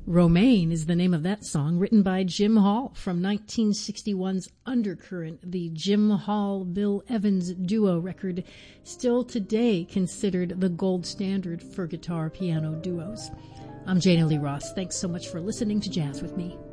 Romaine is the name of that song, written by Jim Hall from 1961's Undercurrent, the Jim Hall-Bill Evans duo record, still today considered the gold standard for guitar-piano duos. I'm Jana Lee Ross. Thanks so much for listening to Jazz with Me.